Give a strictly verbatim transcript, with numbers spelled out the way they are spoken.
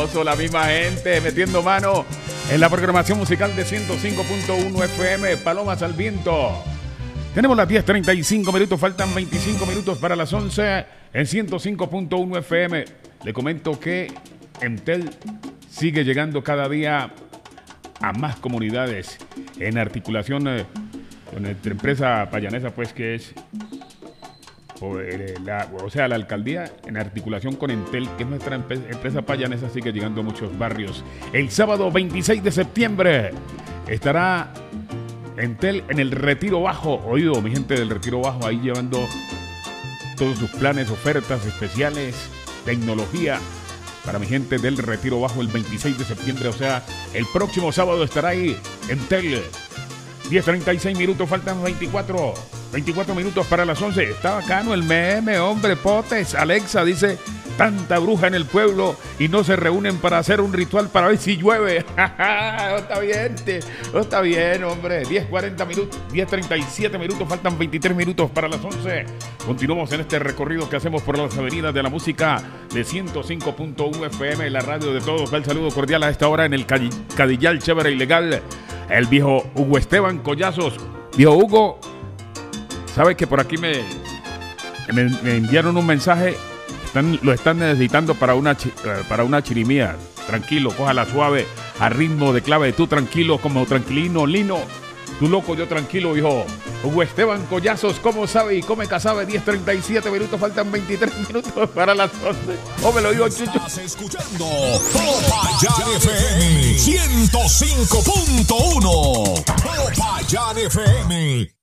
sabroso, la misma gente metiendo mano en la programación musical de ciento cinco punto uno F M, Palomas al Viento. Tenemos las diez treinta y cinco minutos, faltan veinticinco minutos para las once en ciento cinco punto uno F M. Le comento que Entel sigue llegando cada día a más comunidades en articulación eh, con nuestra empresa payanesa, pues que es, o, eh, la, o sea, la alcaldía en articulación con Entel, que es nuestra empe- empresa payanesa, sigue llegando a muchos barrios. El sábado veintiséis de septiembre estará Entel en el Retiro Bajo. Oído, mi gente del Retiro Bajo, ahí llevando todos sus planes, ofertas especiales, tecnología para mi gente del Retiro Bajo el veintiséis de septiembre. O sea, el próximo sábado estará ahí Entel. diez treinta y seis minutos, faltan veinticuatro. veinticuatro minutos para las once. Está bacano el meme, hombre, potes. Alexa dice: tanta bruja en el pueblo y no se reúnen para hacer un ritual para ver si llueve. No está bien, te, no está bien, hombre. diez cuarenta minutos, diez treinta y siete minutos, faltan veintitrés minutos para las once. Continuamos en este recorrido que hacemos por las avenidas de la música de ciento cinco punto uno F M, la radio de todos. El saludo cordial a esta hora en el Cadillal Chévere Ilegal. El viejo Hugo Esteban Collazos. Viejo Hugo, ¿sabes que por aquí me, me, me enviaron un mensaje? Están, lo están necesitando para una, para una chirimía. Tranquilo, cójala suave, a ritmo de clave. Tú tranquilo, como tranquilino, lino. Tú loco, yo tranquilo, hijo. Hugo Esteban Collazos, ¿cómo sabe y come casabe? diez treinta y siete minutos, faltan veintitrés minutos para las once. Oh, me lo digo, Chucho. Estás escuchando Popayán F M ciento cinco punto uno. Popayán F M.